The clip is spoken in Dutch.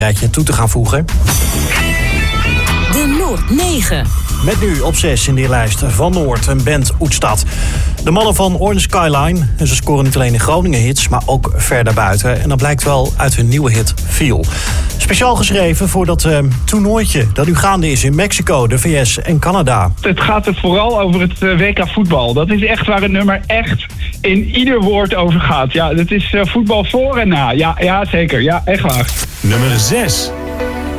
rijtje toe te gaan voegen. De Noord 9. Met nu op 6 in die lijst Van Noord, een band Oetstad. De mannen van Orange Skyline. En ze scoren niet alleen in Groningen hits, maar ook verder buiten. En dat blijkt wel uit hun nieuwe hit Feel. Speciaal geschreven voor dat toernooitje dat nu gaande is in Mexico, de VS en Canada. Het gaat er vooral over het WK voetbal. Dat is echt waar het nummer echt in ieder woord over gaat. Ja, dat is voetbal voor en na. Ja, zeker. Ja, echt waar. Nummer 6.